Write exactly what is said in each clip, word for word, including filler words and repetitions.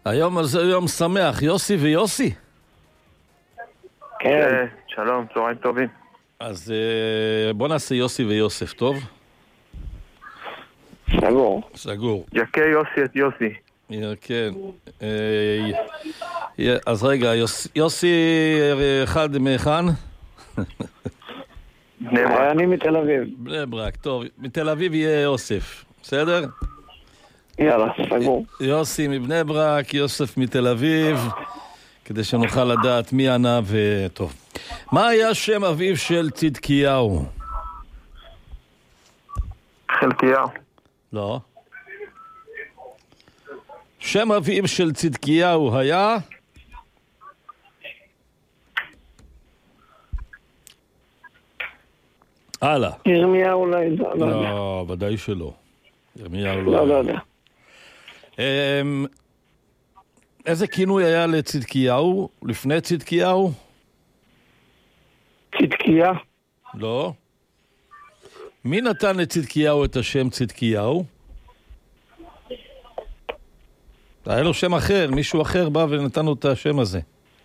היום הזה יום שמח, יוסי ויוסי. כן. שלום, צהריים טובים. אז בוא נעשה יוסי ויוסף, טוב? סגור. סגור. יקה יוסי את יוסי. כן. אז רגע, יוסי אחד מהיכן? בני ברק. אני מתל אביב. בני ברק, טוב. מתל אביב יהיה יוסף, בסדר? יאללה, סגור. יוסי מבני ברק, יוסף מתל אביב, כדי שנוכל לדעת מי ענה וטוב. מה היה שם אביו של צדקיהו? חלקיהו. לא. שם אביו של צדקיהו היה? הלאה. ירמיהו אולי, לא יודע. לא, ודאי שלא. ירמיהו לא. לא, לא יודע. אמ, איזה כינוי היה לצדקיהו לפני צדקיהו? צדקיה? לא. מי נתן לצדקיהו את השם צדקיהו? היה לו שם אחר, מישהו אחר בא ונתן לו את השם הזה.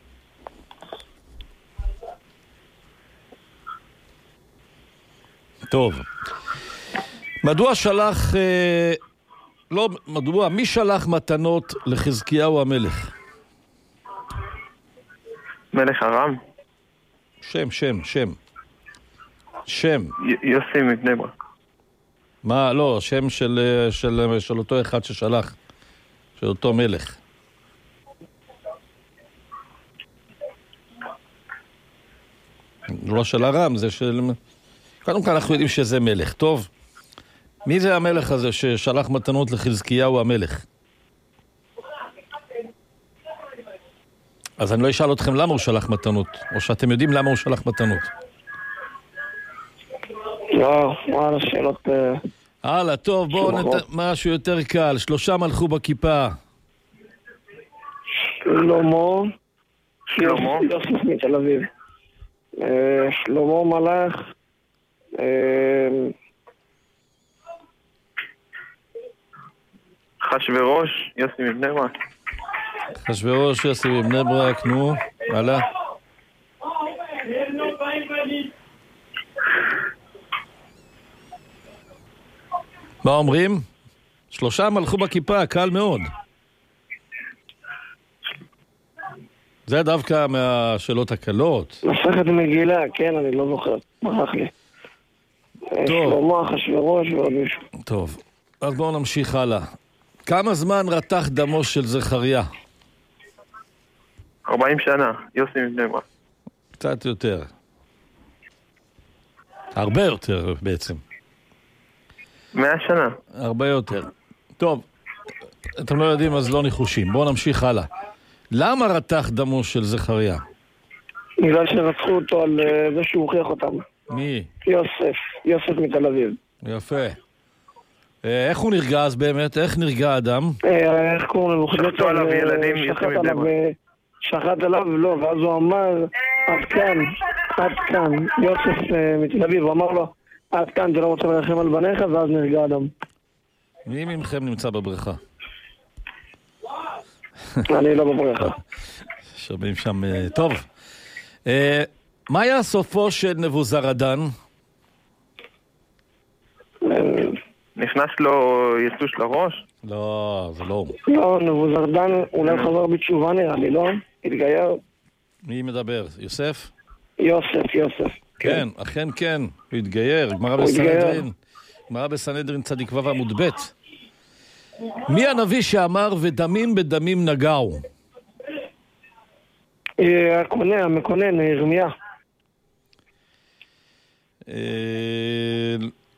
טוב. מדוע שלח, אה, לא, מדוע, מי שלח מתנות לחזקיהו המלך? מלך ארם. שם, שם, שם. שם. י- יוסי מבני ברק. מה, לא, שם של, של, של אותו אחד ששלח, של אותו מלך. לא של ארם, זה של... קודם כל אנחנו יודעים שזה מלך, טוב? מי זה המלך הזה ששלח מתנות לחזקיהו המלך? אז אני לא אשאל אתכם למה הוא שלח מתנות, או שאתם יודעים למה הוא שלח מתנות. לא, וואלה, שאלות... הלאה, טוב, בואו נת... משהו יותר קל. שלושה מלכו בכיפה. שלמה. שלמה. יוסף מתל אביב. אה, שלמה מלך. אה, חשוורוש, יוסי מבני ברק. אחשוורוש, יוסי מבני ברק, נו, הלאה. מה אומרים? שלושה מלכו בכיפה, קל מאוד. זה דווקא מהשאלות הקלות. מסכת מגילה, כן, אני לא זוכר. ברח לי. אה, שלמה, אחשוורוש ועוד מישהו. טוב, אז בואו נמשיך הלאה. כמה זמן רתח דמו של זכריה? ארבעים שנה, יוסי מבני ברק. קצת יותר. הרבה יותר בעצם. מאה שנה. הרבה יותר. טוב, אתם לא יודעים אז לא ניחושים. בואו נמשיך הלאה. למה רתח דמו של זכריה? בגלל שרצחו אותו על אה, זה שהוא הוכיח אותם. מי? יוסף, יוסף מתל אביב. יפה. אה, איך הוא נרגע אז באמת? איך נרגע אדם? אה, איך קוראים לו? שחטו עליו אה, ילדים, שחט יוצאים מבני עליו, ברק. אה, שחט עליו, לא, ואז הוא אמר, עד כאן, עד כאן, יוסף אה, מתל אביב, הוא אמר לו, עד כאן, אתה לא רוצה לרחם על בניך, ואז נרגע אדם. מי ממכם נמצא בבריכה? אני לא בבריכה. שומעים שם... אה, טוב. אה, מה היה סופו של נבוזרדן? אה, נכנס לו יסוש לראש. לא, זה לא הוא. לא, נבוזרדן אולי חזר בתשובה נראה לי, לא? התגייר? מי מדבר? יוסף? יוסף, יוסף. כן, אכן כן. הוא התגייר. גמרא הוא התגייר. בסנהדרין. גמרא בסנהדרין צדיק ו' עמוד ב'. מי הנביא שאמר ודמים בדמים נגעו? אה, הקונה, המקונן, ירמיה. אה,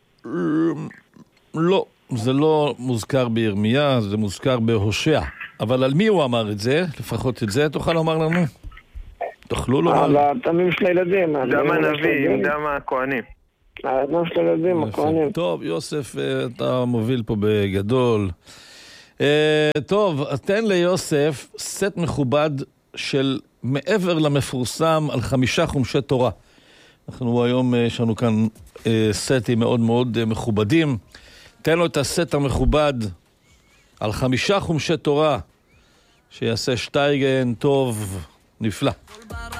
לא, זה לא מוזכר בירמיה, זה מוזכר בהושע. אבל על מי הוא אמר את זה? לפחות את זה תוכל לומר לנו? תוכלו לומר? על הדמים של הילדים. דם הדמים של הנביא, הילדים. דם הכהנים. הדם של הילדים, הכהנים. טוב, יוסף, אה, אתה מוביל פה בגדול. אה, טוב, אז תן ליוסף סט מכובד של מעבר למפורסם על חמישה חומשי תורה. אנחנו היום, יש לנו כאן אה, סטים מאוד מאוד אה, מכובדים. תן לו את הסט המכובד על חמישה חומשי תורה שיעשה שטייגן טוב, נפלא.